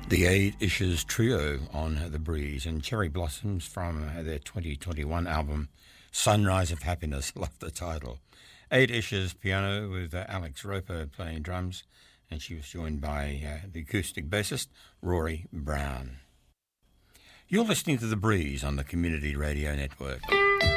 The Eight Issues Trio on The Breeze and Cherry Blossoms from their 2021 album Sunrise of Happiness. Love the title. Eight Issues piano with Alex Roper playing drums, and she was joined by the acoustic bassist Rory Brown. You're listening to The Breeze on the Community Radio Network.